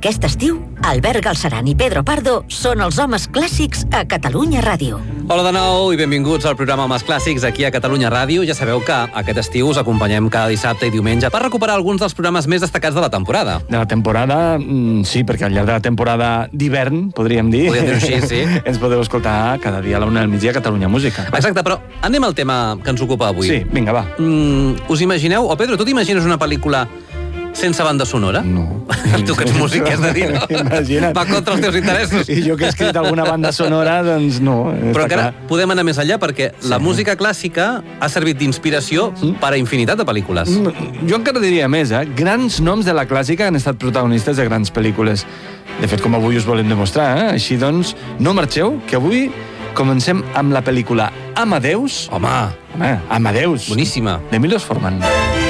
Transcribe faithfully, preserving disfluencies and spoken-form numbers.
Aquest estiu, Albert Galceran i Pedro Pardo són els homes clàssics a Catalunya Ràdio. Hola de nou i benvinguts al programa Homes Clàssics aquí a Catalunya Ràdio. Ja sabeu que aquest estiu us acompanyem cada dissabte i diumenge per recuperar alguns dels programes més destacats de la temporada. De la temporada, sí, perquè al llarg de la temporada d'hivern, podríem dir, podríem dir així, sí. ens podeu escoltar cada dia a la una del migdia a Catalunya Música. Exacte, però anem al tema que ens ocupa avui. Sí, vinga, va. Mm, us imagineu, o Pedro, tu t'imagines una pel·lícula sense banda sonora? No. Tu que ets músic, has de dir, no? Imagina't. Va contra els teus interessos. I jo que he escrit alguna banda sonora, doncs no. Però encara podem anar més enllà, perquè sí. La música clàssica ha servit d'inspiració mm. per a infinitat de pel·lícules. Mm, jo encara diria més, eh? Grans noms de la clàssica han estat protagonistes de grans pel·lícules. De fet, com avui us volem demostrar, eh? Així doncs, no marxeu, que avui comencem amb la pel·lícula Amadeus. Home! Home, Amadeus. Boníssima. De Milos Forman.